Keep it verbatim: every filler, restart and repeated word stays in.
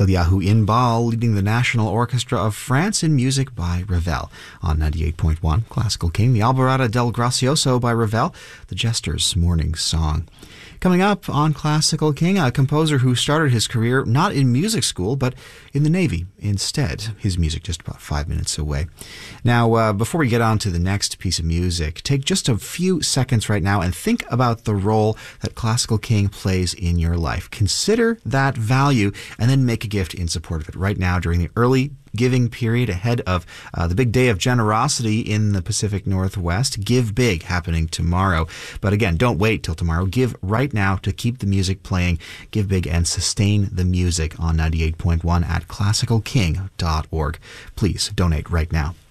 Eliyahu Inbal leading the National Orchestra of France in music by Ravel on ninety-eight point one Classical King. The Alborada del Gracioso by Ravel, the Jester's Morning Song. Coming up on Classical King, a composer who started his career not in music school, but in the Navy instead. His music just about five minutes away. Now, uh, before we get on to the next piece of music, take just a few seconds right now and think about the role that Classical King plays in your life. Consider that value and then make a gift in support of it right now during the early giving period ahead of uh, the big day of generosity in the Pacific Northwest. Give Big happening tomorrow. But again, don't wait till tomorrow. Give right now to keep the music playing. Give big and sustain the music on ninety-eight point one at classical king dot org. Please donate right now.